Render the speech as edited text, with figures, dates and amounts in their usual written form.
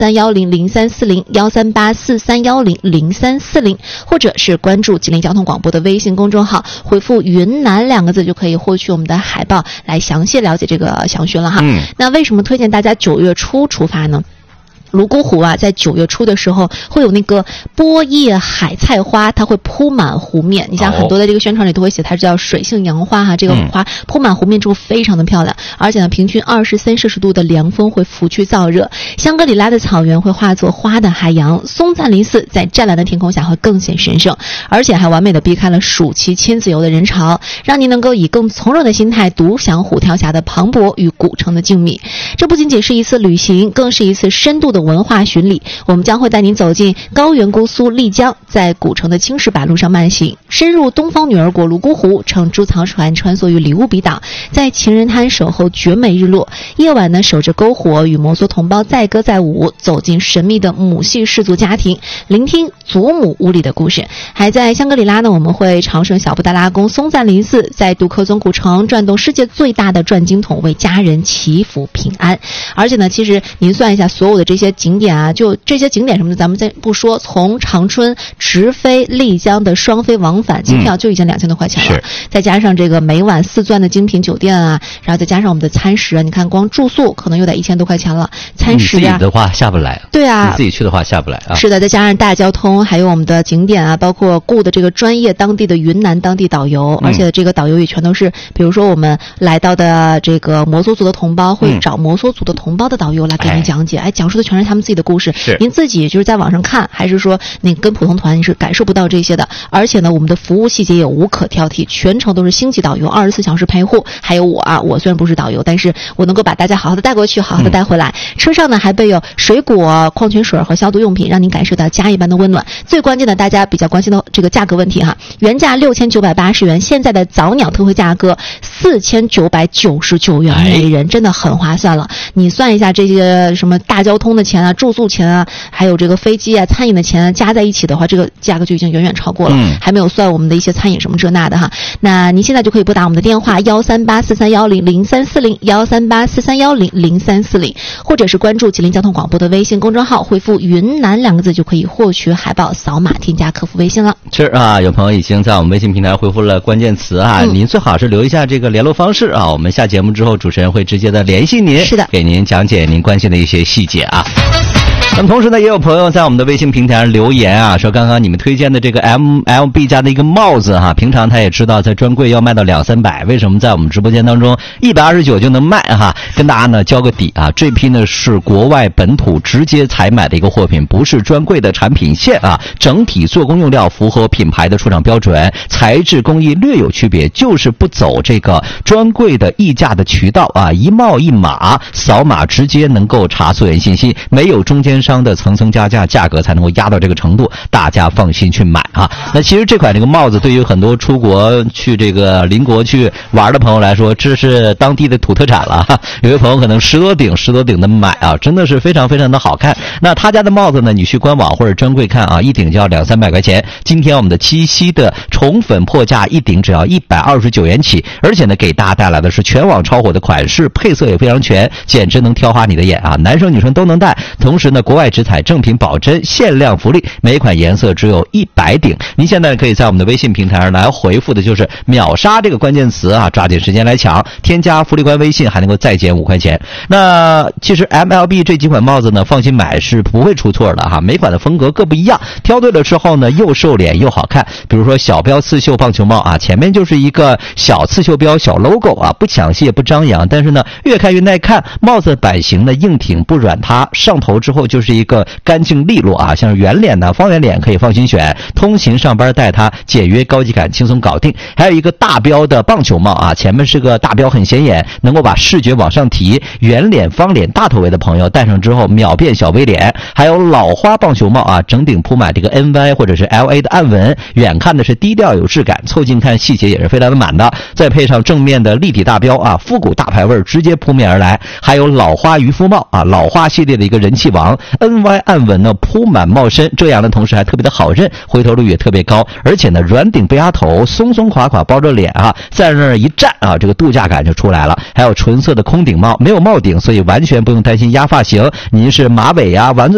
13843100340，13843100340，或者是关注吉林交通广播的微信公众号，回复云南2个字就可以获取我们的海报，来详细了解这个详询了哈。那为什么推荐大家9月初出发呢？泸沽湖啊，在9月初的时候会有那个波叶海菜花，它会铺满湖面。你像很多的这个宣传里都会写它是叫水性杨花哈，这个花铺满湖面之后非常的漂亮，而且呢，平均23摄氏度的凉风会拂去燥热，香格里拉的草原会化作花的海洋，松赞林寺在湛蓝的天空下会更显神圣，而且还完美的避开了暑期亲子游的人潮，让您能够以更从容的心态独享虎跳峡的磅礴与古城的静谧。这不仅仅是一次旅行，更是一次深度的文化巡礼，我们将会带您走进高原姑苏丽江，在古城的青石板路上慢行，深入东方女儿国泸沽湖，乘猪槽船穿梭于里乌比岛，在情人滩守候绝美日落，夜晚呢守着篝火，与摩梭同胞载歌载舞，走进神秘的母系氏族家庭，聆听祖母屋里的故事。还在香格里拉呢，我们会朝圣小布达拉宫、松赞林寺，在杜克宗古城转动世界最大的转经筒，为家人祈福平安。而且呢，其实您算一下所有的这些景点啊，就这些景点什么的咱们再不说，从长春直飞丽江的双飞往返机票就已经2000多块钱了，再加上这个每晚4钻的精品酒店啊，然后再加上我们的餐食啊，你看光住宿可能又得1000多块钱了，餐食啊， 你自己的话下不来。 对啊， 你自己去的话下不来啊。 是的，再加上大交通，还有我们的景点啊，包括雇的这个专业当地的云南当地导游，而且这个导游也全都是，比如说我们来到的这个摩梭族的同胞，会找摩梭族的同胞的导游来给您讲解，讲述的全是他们自己的故事。您自己就是在网上看，还是说你跟普通团你是感受不到这些的。而且呢，我们的服务细节也无可挑剔，全程都是星级导游，24小时陪护。还有我啊，我虽然不是导游，但是我能够把大家好好的带过去，好好的带回来。车上呢还备有水果、矿泉水和消毒用品，让您感受到家一般的温暖。最关键的，大家比较关心的这个价格问题哈，原价6980元，现在的早鸟特惠价格4999元每人，真的很划算了。你算一下这些什么大交通的钱啊、住宿钱啊，还有这个飞机啊、餐饮的钱啊，加在一起的话，这个价格就已经远远超过了，还没有算我们的一些餐饮什么这那的哈。那您现在就可以拨打我们的电话13843100340，13843100340，或者是关注吉林交通广播的微信公众号，回复云南2个字就可以获取海报，扫码添加客服微信了。 是啊，有朋友已经在我们微信平台回复了关键词啊，您最好是留一下这个联络方式啊，我们下节目之后主持人会直接的联系您， 是的， 给您讲解您关心的一些细节啊。那么同时呢，也有朋友在我们的微信平台上留言啊，说刚刚你们推荐的这个 MLB 家的一个帽子哈，平常他也知道在专柜要卖到200-300，为什么在我们直播间当中129就能卖哈？跟大家呢交个底啊，这批呢是国外本土直接采买的一个货品，不是专柜的产品线啊，整体做工用料符合品牌的出厂标准，材质工艺略有区别，就是不走这个专柜的议价的渠道啊，一帽一码，扫码直接能够查溯源信息，没有中间商的层层加价，价格才能够压到这个程度，大家放心去买啊。那其实这款这个帽子对于很多出国去这个邻国去玩的朋友来说，这是当地的土特产了。有些朋友可能10多顶的买啊，真的是非常非常的好看。那他家的帽子呢，你去官网或者专柜看啊，一顶就要200-300块钱。今天我们的七夕的宠粉破价，一顶只要129元起，而且呢给大家带来的是全网超火的款式，配色也非常全，简直能挑花你的眼啊，男生女生都能戴。同时呢，国外直采正品保真，限量福利，每款颜色只有100顶。您现在可以在我们的微信平台上来回复的就是秒杀这个关键词啊，抓紧时间来抢，添加福利官微信还能够再减5块钱。那其实 MLB 这几款帽子呢，放心买是不会出错的哈，每款的风格各不一样，挑对了之后呢，又瘦脸又好看。比如说小标刺绣棒球帽啊，前面就是一个小刺绣标小 logo 啊，不抢戏也不张扬，但是呢越看越耐看。帽子版型呢硬挺不软塌，上头之后就是一个干净利落啊，像是圆脸呢、方圆脸可以放心选，通勤上班戴它，简约高级感轻松搞定。还有一个大标的棒球帽啊，前面是个大标很显眼，能够把视觉往上提，圆脸、方脸、大头围的朋友戴上之后秒变小 V 脸。还有老花棒球帽啊，整顶铺满这个 NY 或者是 LA 的暗纹，远看的是低调有质感，凑近看细节也是非常的满的。再配上正面的立体大标啊，复古大牌味直接扑面而来。还有老花渔夫帽啊，老花系列的一个人气王， NY 暗纹呢铺满帽身，这样的同时还特别的好认，回头率也特别高，而且呢软顶背压头，松松垮垮包着脸啊，在那儿一站啊，这个度假感就出来了。还有纯色的空顶帽，没有帽顶，所以完全不用担心压发型。您是马尾呀、丸子